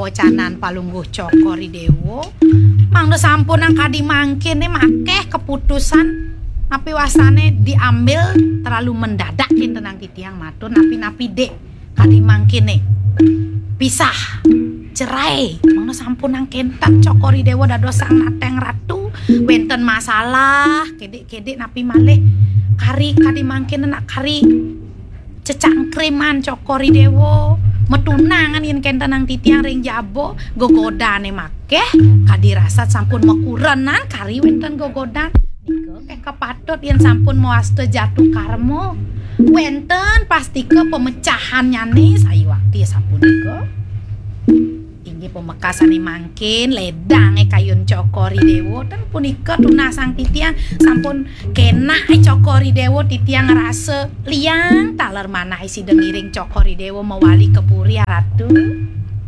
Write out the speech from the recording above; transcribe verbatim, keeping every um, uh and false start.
pawecanan palungguh Cokori Dewo mangda sampun ang kadi mangkene makeh keputusan napi wasane diambil terlalu mendadak kinten nang titiang matur napi-napi dek kadi mangkene pisah cerai mangda sampun ang kentan Cokori Dewo dados sang nateng ratu wenten masalah kedek-kedek napi malih kari kadi mangkene nak kari cecangkriman Cokori Dewo metunangan yen kenten nang titiang ring jabo gogodane makeh kadi rasat sampun mekurenan kari wenten gogodan nika keh kepatut yen sampun moaste jatuh karmo wenten pasti ke pemecahan nyane sayuakti sampun nika inggih pemekasane mangkin ledang e kayun Cokori Dewo ten punika tunah sang titiang sampun kenak e Cokori Dewo titiang ngerasa liang taler manah isi dengiring Cokori Dewo mewali ke puri ratu.